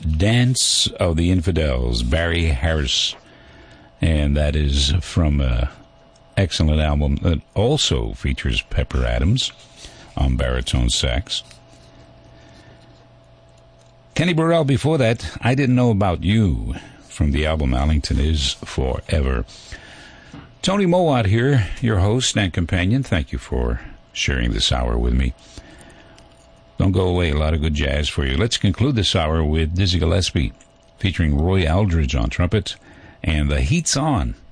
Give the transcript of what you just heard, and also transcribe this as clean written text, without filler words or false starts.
Dance of the Infidels, Barry Harris. And that is from an excellent album that also features Pepper Adams on baritone sax. Kenny Burrell before that, I Didn't Know About You, from the album Allington Is Forever. Tony Mowat here, your host and companion. Thank you for sharing this hour with me. Don't go away, a lot of good jazz for you. Let's conclude this hour with Dizzy Gillespie, featuring Roy Aldridge on trumpet, and The Heat's On